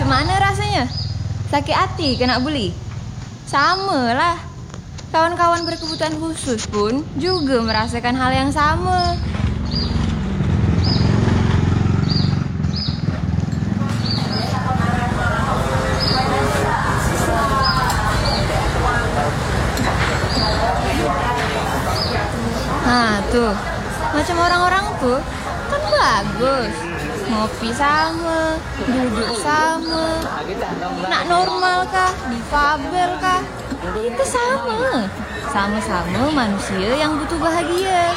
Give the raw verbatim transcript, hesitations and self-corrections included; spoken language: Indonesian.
Mana rasanya? Sakit hati kena bully? Sama lah. Kawan-kawan berkebutuhan khusus pun juga merasakan hal yang sama. Nah tuh, macam orang-orang tuh kan bagus. Ngopi sama, duduk sama. Nak normal kah? Difabel kah? Itu sama. Sama-sama manusia yang butuh bahagia.